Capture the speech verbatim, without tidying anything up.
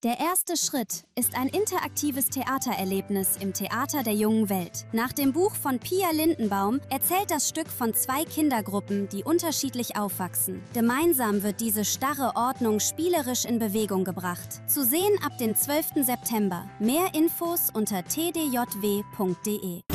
Der erste Schritt ist ein interaktives Theatererlebnis im Theater der jungen Welt. Nach dem Buch von Pia Lindenbaum erzählt das Stück von zwei Kindergruppen, die unterschiedlich aufwachsen. Gemeinsam wird diese starre Ordnung spielerisch in Bewegung gebracht. Zu sehen ab dem zwölften September. Mehr Infos unter t d j w punkt d e.